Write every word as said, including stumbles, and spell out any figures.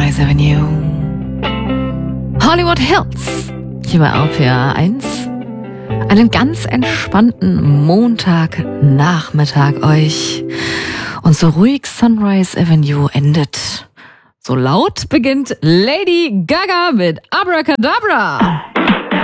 Sunrise Avenue. Hollywood Hills, hier bei R P R eins. Einen ganz entspannten Montagnachmittag euch. Und so ruhig Sunrise Avenue endet, so laut beginnt Lady Gaga mit Abracadabra.